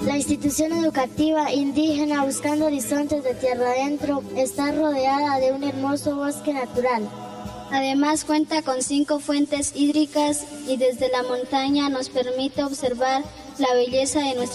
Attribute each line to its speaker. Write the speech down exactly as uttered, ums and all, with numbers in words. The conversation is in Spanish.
Speaker 1: La institución educativa indígena Buscando Horizontes de Tierra Adentro está rodeada de un hermoso bosque natural.
Speaker 2: Además cuenta con cinco fuentes hídricas y desde la montaña nos permite observar la belleza de nuestra